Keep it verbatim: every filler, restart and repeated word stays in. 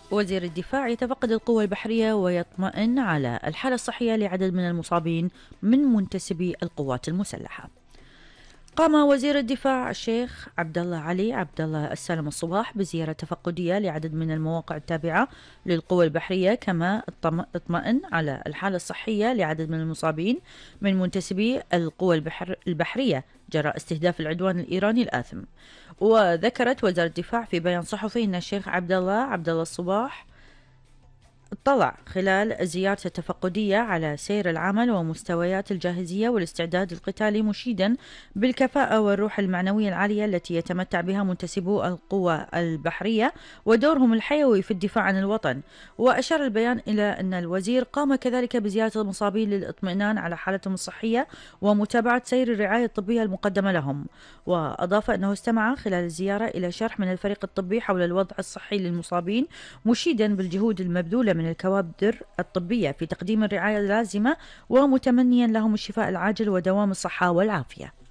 وزير الدفاع يتفقد القوى البحرية ويطمئن على الحالة الصحية لعدد من المصابين من منتسبي القوات المسلحة. قام وزير الدفاع الشيخ عبد الله علي عبد الله السالم الصباح بزيارة تفقدية لعدد من المواقع التابعة للقوى البحرية، كما اطمئن على الحالة الصحية لعدد من المصابين من منتسبي القوى البحر البحرية جراء استهداف العدوان الإيراني الآثم. وذكرت وزارة الدفاع في بيان صحفي أن الشيخ عبد الله عبد الله الصباح اطلع خلال زيارته التفقدية على سير العمل ومستويات الجاهزية والاستعداد القتالي، مشيدا بالكفاءة والروح المعنوية العالية التي يتمتع بها منتسبو القوى البحرية ودورهم الحيوي في الدفاع عن الوطن. وأشار البيان إلى أن الوزير قام كذلك بزيارة المصابين للإطمئنان على حالتهم الصحية ومتابعة سير الرعاية الطبية المقدمة لهم. وأضاف أنه استمع خلال الزيارة إلى شرح من الفريق الطبي حول الوضع الصحي للمصابين، مشيدا بالجهود المبذولة من الكوادر الطبية في تقديم الرعاية اللازمة ومتمنيا لهم الشفاء العاجل ودوام الصحة والعافية.